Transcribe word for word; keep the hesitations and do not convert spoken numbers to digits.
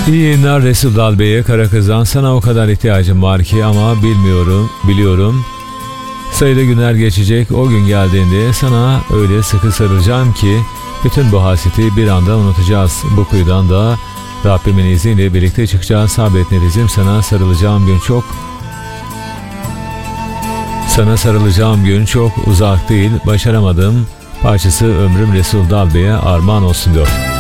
İyi yayınlar Resul Dal Bey'e. Kara Kızan, sana o kadar ihtiyacım var ki ama bilmiyorum, biliyorum. Sayılı günler geçecek, o gün geldiğinde sana öyle sıkı sarılacağım ki bütün bu hasreti bir anda unutacağız. Bu kuyudan da Rabbimin izniyle birlikte çıkacağız. Sabret Nedizim, sana sarılacağım gün çok Sana sarılacağım gün çok uzak değil. Başaramadım parçası ömrüm Resul Dal Bey'e armağan olsun diyor.